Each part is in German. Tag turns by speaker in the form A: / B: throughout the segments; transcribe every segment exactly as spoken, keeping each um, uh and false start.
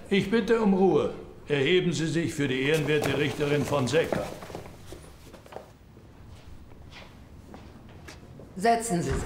A: Ich bitte um Ruhe. Erheben Sie sich für die ehrenwerte Richterin Fonseca.
B: Setzen Sie sich.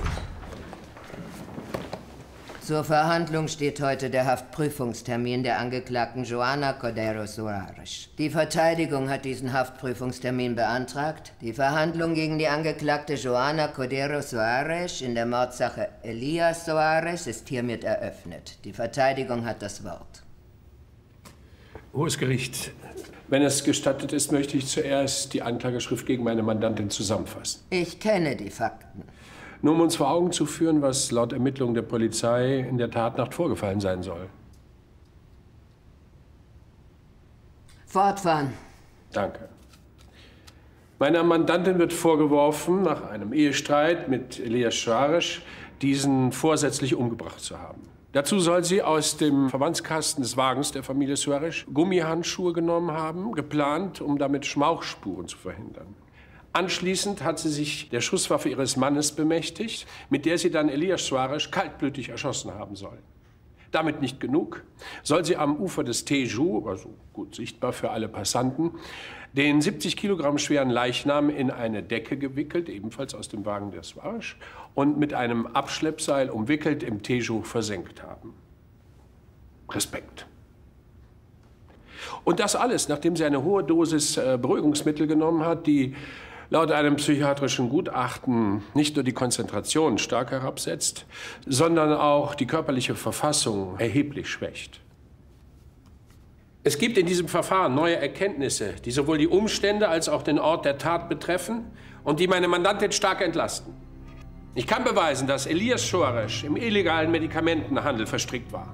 B: Zur Verhandlung steht heute der Haftprüfungstermin der Angeklagten Joana Cordero Soares. Die Verteidigung hat diesen Haftprüfungstermin beantragt. Die Verhandlung gegen die Angeklagte Joana Cordero Soares in der Mordsache Elias Soares ist hiermit eröffnet. Die Verteidigung hat das Wort.
C: Hohes Gericht, wenn es gestattet ist, möchte ich zuerst die Anklageschrift gegen meine Mandantin zusammenfassen.
B: Ich kenne die Fakten.
C: Nur um uns vor Augen zu führen, was laut Ermittlungen der Polizei in der Tatnacht vorgefallen sein soll.
B: Fortfahren.
C: Danke. Meiner Mandantin wird vorgeworfen, nach einem Ehestreit mit Elias Soares diesen vorsätzlich umgebracht zu haben. Dazu soll sie aus dem Verbandskasten des Wagens der Familie Soares Gummihandschuhe genommen haben, geplant, um damit Schmauchspuren zu verhindern. Anschließend hat sie sich der Schusswaffe ihres Mannes bemächtigt, mit der sie dann Elias Soares kaltblütig erschossen haben soll. Damit nicht genug, soll sie am Ufer des Tejo, also gut sichtbar für alle Passanten, den siebzig Kilogramm schweren Leichnam in eine Decke gewickelt, ebenfalls aus dem Wagen der Soares, und mit einem Abschleppseil umwickelt im Tejo versenkt haben. Respekt. Und das alles, nachdem sie eine hohe Dosis äh, Beruhigungsmittel genommen hat, die laut einem psychiatrischen Gutachten nicht nur die Konzentration stark herabsetzt, sondern auch die körperliche Verfassung erheblich schwächt. Es gibt in diesem Verfahren neue Erkenntnisse, die sowohl die Umstände als auch den Ort der Tat betreffen und die meine Mandantin stark entlasten. Ich kann beweisen, dass Elias Soares im illegalen Medikamentenhandel verstrickt war.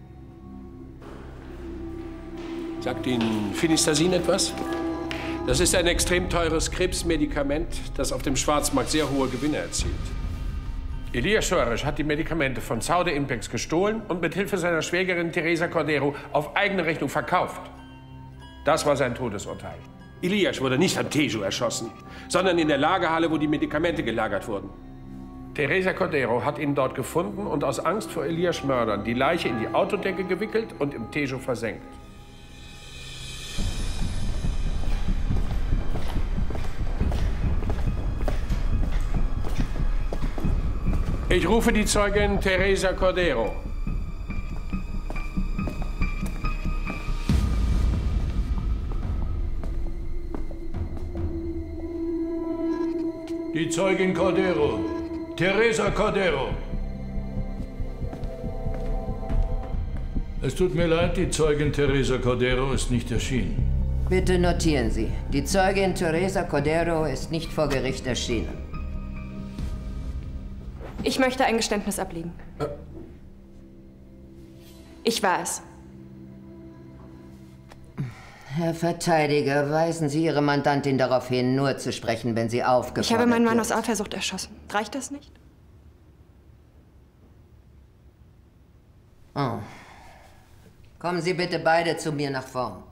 C: Sagt Ihnen Phenistazin etwas? Das ist ein extrem teures Krebsmedikament, das auf dem Schwarzmarkt sehr hohe Gewinne erzielt. Elias Soares hat die Medikamente von Saude Impex gestohlen und mit Hilfe seiner Schwägerin Teresa Cordero auf eigene Rechnung verkauft. Das war sein Todesurteil. Elias wurde nicht am Tejo erschossen, sondern in der Lagerhalle, wo die Medikamente gelagert wurden. Teresa Cordero hat ihn dort gefunden und aus Angst vor Elias Mördern die Leiche in die Autodecke gewickelt und im Tejo versenkt. Ich rufe die Zeugin Teresa Cordero.
A: Die Zeugin Cordero. Teresa Cordero. Es tut mir leid, die Zeugin Teresa Cordero ist nicht erschienen.
B: Bitte notieren Sie. Die Zeugin Teresa Cordero ist nicht vor Gericht erschienen.
D: Ich möchte ein Geständnis ablegen. Ich war es.
B: Herr Verteidiger, weisen Sie Ihre Mandantin darauf hin, nur zu sprechen, wenn sie aufgefordert wird.
D: Ich habe meinen Mann aus Eifersucht erschossen. Reicht das nicht?
B: Oh. Kommen Sie bitte beide zu mir nach vorn.